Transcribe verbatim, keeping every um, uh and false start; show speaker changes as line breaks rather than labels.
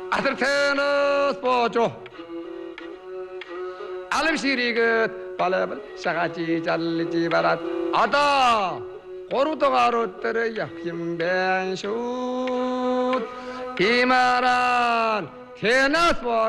아들테너스 보조 알음시리긋 발레발 샤가지 잘리지 바랏 아다 고루도가루 때려 약힘벤슛 이마란 테너스